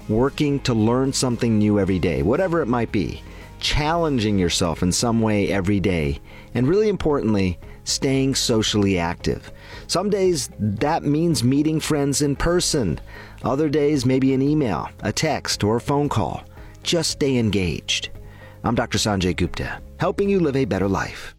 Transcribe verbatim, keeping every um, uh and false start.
working to learn something new every day, whatever it might be, challenging yourself in some way every day, and really importantly, staying socially active. Some days that means meeting friends in person. Other days, maybe an email, a text, or a phone call. Just stay engaged. I'm Doctor Sanjay Gupta, helping you live a better life.